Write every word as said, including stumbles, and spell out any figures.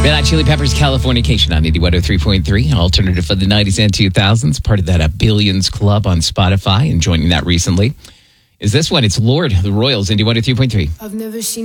Red Hot Chili Peppers, Californication on eighty-one oh three point three, alternative for the nineties and two thousands, part of that uh, Billions Club on Spotify, and joining that recently is this one. It's Lord, the Royals, eighty-one oh three point three. I've never seen